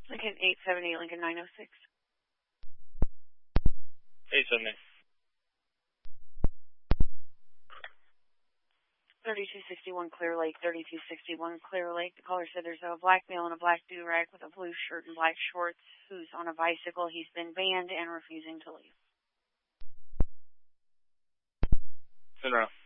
Lincoln 878, Lincoln 906. 878. 3261 Clear Lake, 3261 Clear Lake. The caller said there's a black male in a black do-rag with a blue shirt and black shorts who's on a bicycle. He's been banned and refusing to leave. Send around.